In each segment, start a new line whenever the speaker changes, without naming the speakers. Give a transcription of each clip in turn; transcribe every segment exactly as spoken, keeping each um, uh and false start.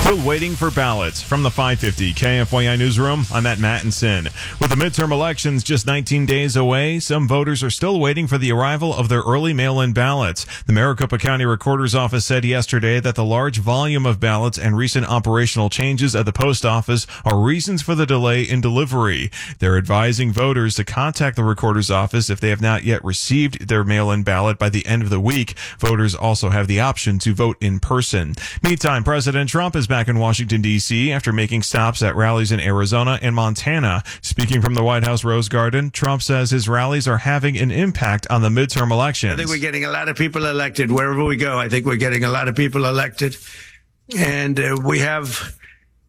Still waiting for ballots. From the five fifty K F Y I Newsroom, I'm Matt Mattinson. With the midterm elections just nineteen days away, some voters are still waiting for the arrival of their early mail-in ballots. The Maricopa County Recorder's Office said yesterday that the large volume of ballots and recent operational changes at the post office are reasons for the delay in delivery. They're advising voters to contact the Recorder's Office if they have not yet received their mail-in ballot by the end of the week. Voters also have the option to vote in person. Meantime, President Trump is back in Washington, D C after making stops at rallies in Arizona and Montana. Speaking from the White House Rose Garden, Trump says his rallies are having an impact on the midterm elections.
I think we're getting a lot of people elected wherever we go. I think we're getting a lot of people elected. And uh, we have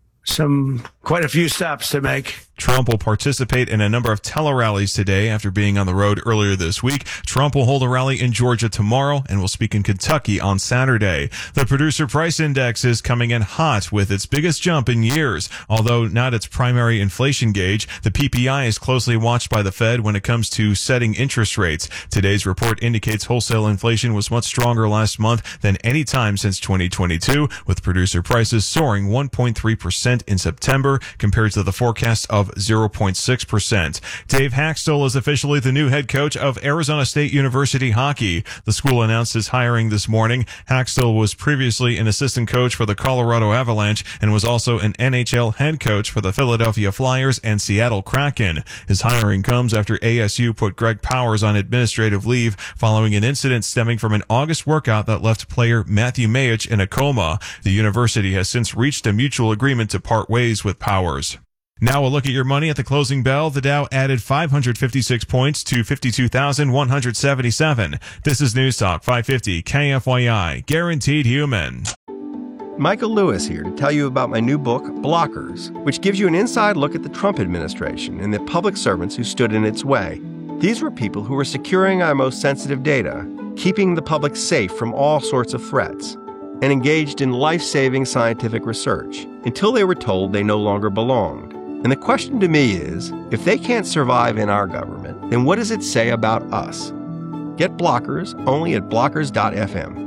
some quite a few stops to make.
Trump will participate in a number of tele-rallies today after being on the road earlier this week. Trump will hold a rally in Georgia tomorrow and will speak in Kentucky on Saturday. The Producer Price Index is coming in hot with its biggest jump in years. Although not its primary inflation gauge, the P P I is closely watched by the Fed when it comes to setting interest rates. Today's report indicates wholesale inflation was much stronger last month than any time since twenty twenty-two, with producer prices soaring one point three percent in September compared to the forecast of zero point six percent. Dave Haxtell is officially the new head coach of Arizona State University hockey. The school announced his hiring this morning. Haxtell was previously an assistant coach for the Colorado Avalanche and was also an N H L head coach for the Philadelphia Flyers and Seattle Kraken. His hiring comes after A S U put Greg Powers on administrative leave following an incident stemming from an August workout that left player Matthew Mayich in a coma. The university has since reached a mutual agreement to part ways with Powers. Now a look at your money at the closing bell. The Dow added five hundred fifty-six points to fifty-two thousand one hundred seventy-seven. This is News Talk five fifty K F Y I, Guaranteed Human.
Michael Lewis here to tell you about my new book, Blockers, which gives you an inside look at the Trump administration and the public servants who stood in its way. These were people who were securing our most sensitive data, keeping the public safe from all sorts of threats, and engaged in life-saving scientific research until they were told they no longer belonged. And the question to me is, if they can't survive in our government, then what does it say about us? Get Blockers only at blockers dot f m.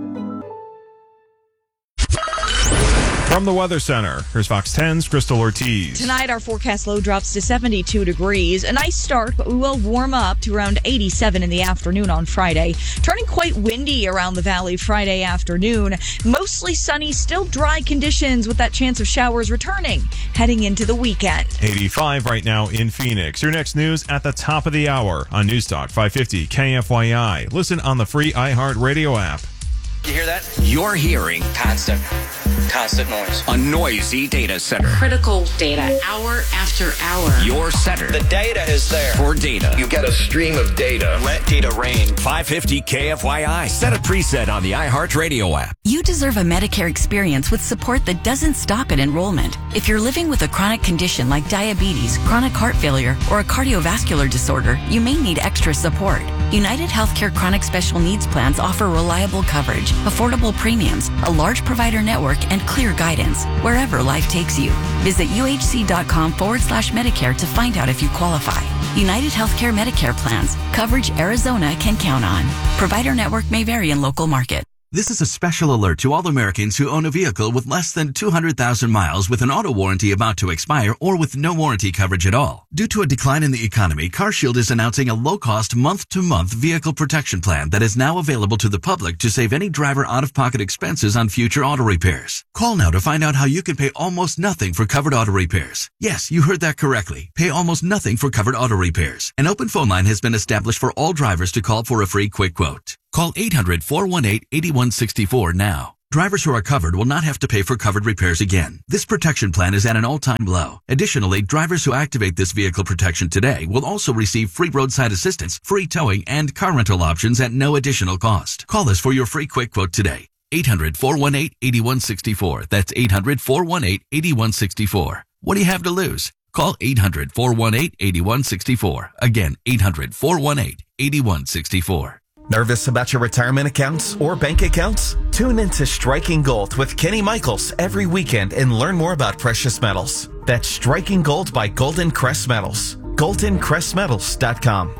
From the Weather Center, here's Fox ten's Crystal Ortiz.
Tonight, our forecast low drops to seventy-two degrees. A nice start, but we will warm up to around eighty-seven in the afternoon on Friday. Turning quite windy around the valley Friday afternoon. Mostly sunny, still dry conditions with that chance of showers returning heading into the weekend.
eighty-five right now in Phoenix. Your next news at the top of the hour on News Talk five fifty K F Y I. Listen on the free iHeartRadio app.
You hear that?
You're hearing
Constant. Constant noise.
a noisy data center.
Critical data, hour after hour.
Your center
The data is there.
for data.
You get a stream of data.
Let data rain.
five fifty K F Y I. Set a preset on the iHeartRadio app.
You deserve a Medicare experience with support that doesn't stop at enrollment. If you're living with a chronic condition like diabetes, chronic heart failure, or a cardiovascular disorder, you may need extra support. United Healthcare Chronic Special Needs Plans offer reliable coverage, affordable premiums, a large provider network, and clear guidance wherever life takes you. Visit uhc.com forward slash Medicare to find out if you qualify. United Healthcare Medicare plans. Coverage Arizona can count on. Provider network may vary in local market.
This is a special alert to all Americans who own a vehicle with less than two hundred thousand miles with an auto warranty about to expire or with no warranty coverage at all. Due to a decline in the economy, CarShield is announcing a low-cost month-to-month vehicle protection plan that is now available to the public to save any driver out-of-pocket expenses on future auto repairs. Call now to find out how you can pay almost nothing for covered auto repairs. Yes, you heard that correctly. Pay almost nothing for covered auto repairs. An open phone line has been established for all drivers to call for a free quick quote. Call eight hundred, four one eight, eight one six four now. Drivers who are covered will not have to pay for covered repairs again. This protection plan is at an all-time low. Additionally, drivers who activate this vehicle protection today will also receive free roadside assistance, free towing, and car rental options at no additional cost. Call us for your free quick quote today. eight hundred, four one eight, eight one six four. That's eight hundred, four one eight, eight one six four. What do you have to lose? Call eight hundred, four one eight, eight one six four. Again, eight hundred, four one eight, eight one six four.
Nervous about your retirement accounts or bank accounts? Tune into Striking Gold with Kenny Michaels every weekend and learn more about precious metals. That's Striking Gold by Golden Crest Metals. golden crest metals dot com.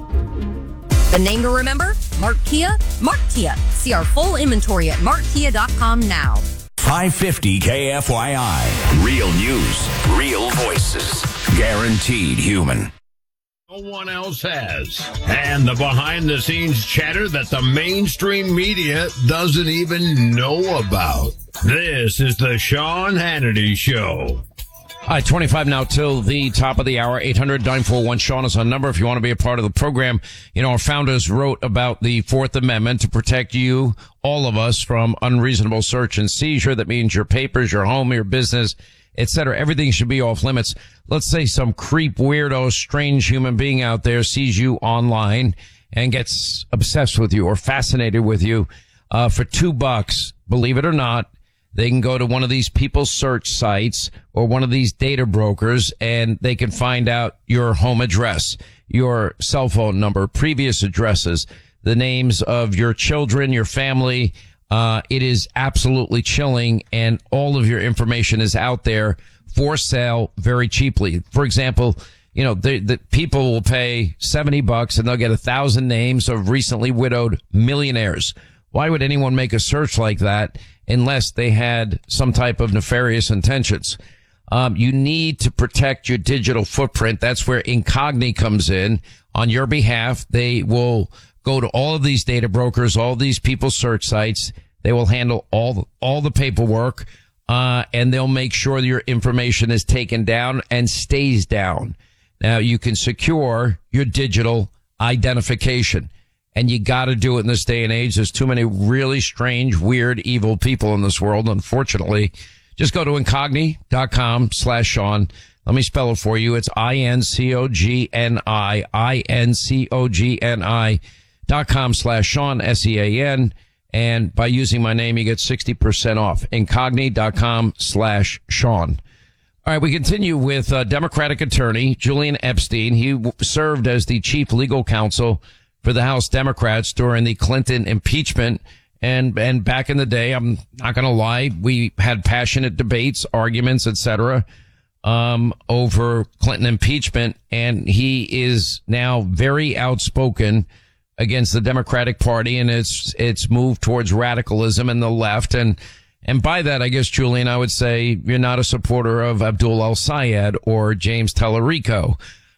The name to remember? Mark Kia? Mark Kia. See our full inventory at mark kia dot com now.
five fifty K F Y I. Real news, real voices, guaranteed human.
No one else has. And the behind-the-scenes chatter that the mainstream media doesn't even know about. This is the Sean Hannity Show.
All right, twenty-five now till the top of the hour. eight hundred nine four one Sean is our number if you want to be a part of the program. You know, our founders wrote about the Fourth Amendment to protect you, all of us, from unreasonable search and seizure. That means your papers, your home, your business, et cetera. Everything should be off limits. Let's say some creep, weirdo, strange human being out there sees you online and gets obsessed with you or fascinated with you. Uh, for two bucks, believe it or not, they can go to one of these people search sites or one of these data brokers and they can find out your home address, your cell phone number, previous addresses, the names of your children, your family. Uh, it is absolutely chilling, and all of your information is out there for sale very cheaply. For example, you know, the, the people will pay seventy bucks and they'll get a thousand names of recently widowed millionaires. Why would anyone make a search like that unless they had some type of nefarious intentions? Um, you need to protect your digital footprint. That's where Incogni comes in. On your behalf, they will go to all of these data brokers, all these people search sites. They will handle all, all the paperwork, uh, and they'll make sure your information is taken down and stays down. Now, you can secure your digital identification, and you got to do it in this day and age. There's too many really strange, weird, evil people in this world, unfortunately. Just go to incogni.com slash Sean. Let me spell it for you. It's I N C O G N I, I N C O G N I dot com slash Sean, S E A N. And by using my name, you get sixty percent off. Incogni.com slash Sean. All right, we continue with uh, Democratic attorney Julian Epstein. He w- served as the chief legal counsel for the House Democrats during the Clinton impeachment. And, and back in the day, I'm not going to lie, we had passionate debates, arguments, et cetera, um, over Clinton impeachment. And he is now very outspoken against the Democratic Party and its, its move towards radicalism and the left. And, and by that, I guess, Julian, I would say you're not a supporter of Abdul El-Sayed or James Tallarico.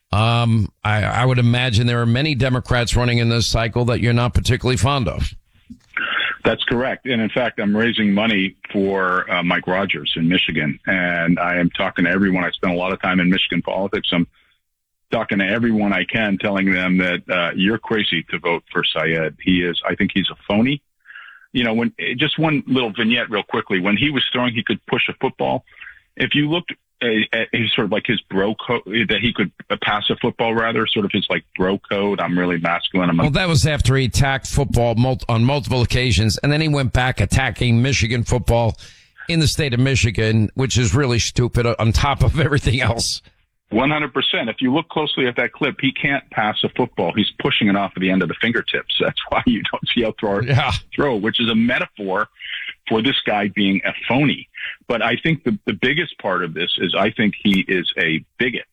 Um, I, I would imagine there are many Democrats running in this cycle that you're not particularly fond of.
That's correct. And in fact, I'm raising money for uh, Mike Rogers in Michigan. And I am talking to everyone. I spend a lot of time in Michigan politics. I'm talking to everyone I can, telling them that uh, you're crazy to vote for Syed. He is, I think he's a phony. You know, when just one little vignette real quickly, when he was throwing, he could push a football. If you looked at, at his sort of like his bro code, that he could pass a football rather, sort of his like bro code. I'm really masculine. I'm
well, that was after he attacked football mul- on multiple occasions. And then he went back attacking Michigan football in the state of Michigan, which is really stupid on top of everything else.
one hundred percent. If you look closely at that clip, he can't pass a football. He's pushing it off at the end of the fingertips. That's why you don't see a throw, yeah. throw, which is a metaphor for this guy being a phony. But I think the, the biggest part of this is I think he is a bigot.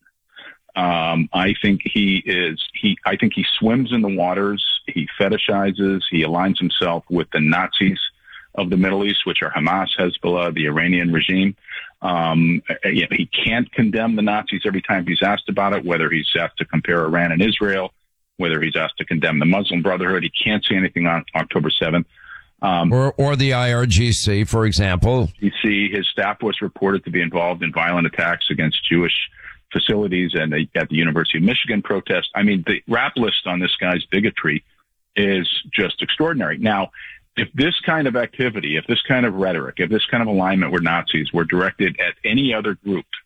Um, I think he is, he, I think he swims in the waters. He fetishizes, he aligns himself with the Nazis of the Middle East, which are Hamas, Hezbollah, the Iranian regime. Um, you know, he can't condemn the Nazis every time he's asked about it, whether he's asked to compare Iran and Israel, whether he's asked to condemn the Muslim Brotherhood. He can't say anything on October seventh. Um,
or, or the I R G C, for example.
You see, his staff was reported to be involved in violent attacks against Jewish facilities and at the University of Michigan protest. I mean, the rap list on this guy's bigotry is just extraordinary. Now, if this kind of activity, if this kind of rhetoric, if this kind of alignment with Nazis were directed at any other group